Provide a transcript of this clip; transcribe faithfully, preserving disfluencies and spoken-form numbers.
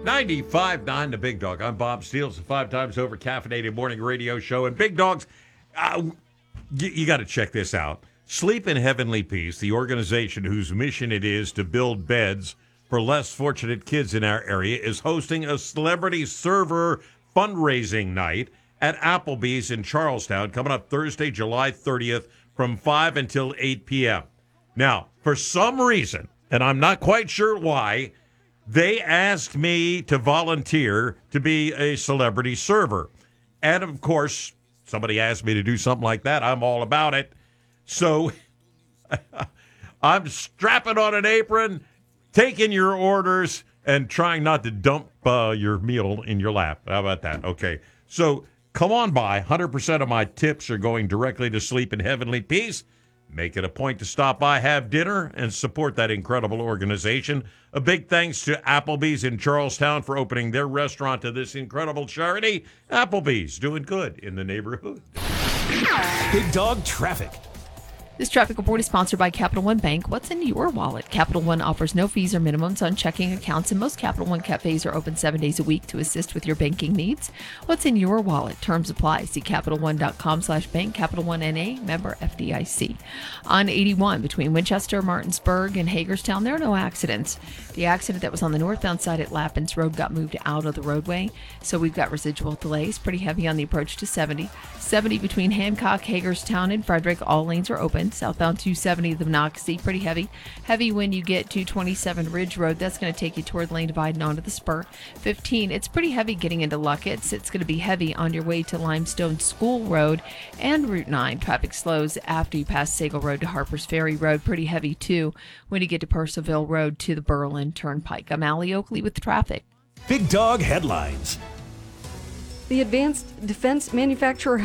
ninety-five point nine The Big Dog. I'm Bob Steele. It's a five times over caffeinated morning radio show. And Big Dogs, uh, you, you got to check this out. Sleep in Heavenly Peace, the organization whose mission it is to build beds for less fortunate kids in our area, is hosting a celebrity server fundraising night at Applebee's in Charlestown coming up Thursday, July thirtieth from five until eight p.m. Now, for some reason, and I'm not quite sure why, they asked me to volunteer to be a celebrity server. And, of course, somebody asked me to do something like that. I'm all about it. So I'm strapping on an apron, taking your orders, and trying not to dump uh, your meal in your lap. How about that? Okay. So come on by. one hundred percent of my tips are going directly to Sleep in Heavenly Peace. Make it a point to stop by, have dinner, and support that incredible organization. A big thanks to Applebee's in Charlestown for opening their restaurant to this incredible charity. Applebee's doing good in the neighborhood. Big Dog Traffic. This traffic report is sponsored by Capital One Bank. What's in your wallet? Capital One offers no fees or minimums on checking accounts, and most Capital One cafes are open seven days a week to assist with your banking needs. What's in your wallet? Terms apply. See Capital One dot com slash bank. Capital One N A, member F D I C. On eighty-one, between Winchester, Martinsburg, and Hagerstown, there are no accidents. The accident that was on the northbound side at Lappins Road got moved out of the roadway, so we've got residual delays. Pretty heavy on the approach to seventy. seventy between Hancock, Hagerstown, and Frederick. All lanes are open. Southbound two seventy, the Monocacy, pretty heavy. Heavy when you get to twenty-seven Ridge Road. That's going to take you toward lane divide and onto the spur. fifteen, it's pretty heavy getting into Luckett's. It's going to be heavy on your way to Limestone School Road and Route nine. Traffic slows after you pass Sagal Road to Harper's Ferry Road. Pretty heavy, too, when you get to Purcellville Road to the Berlin Turnpike. I'm Allie Oakley with traffic. Big Dog Headlines. The advanced defense manufacturer